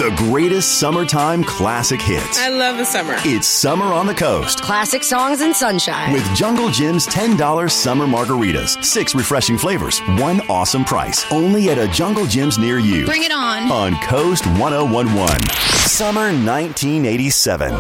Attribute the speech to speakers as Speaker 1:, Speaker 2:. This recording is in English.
Speaker 1: The greatest summertime classic hits.
Speaker 2: I love the summer.
Speaker 1: It's Summer on the Coast.
Speaker 3: Classic songs and sunshine.
Speaker 1: With Jungle Jim's $10 summer margaritas. 6 refreshing flavors. 1 awesome price. Only at a Jungle Jim's near you.
Speaker 4: Bring it on.
Speaker 1: On Coast 1011. Summer 1987.